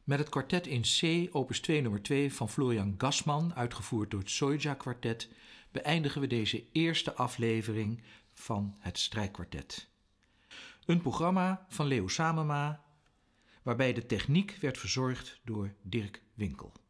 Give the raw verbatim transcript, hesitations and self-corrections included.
Met het kwartet in C, opus twee nummer twee van Florian Gassman, uitgevoerd door het Soja Kwartet, beëindigen we deze eerste aflevering van het strijkkwartet. Een programma van Leo Samema, waarbij de techniek werd verzorgd door Dirk Winkel.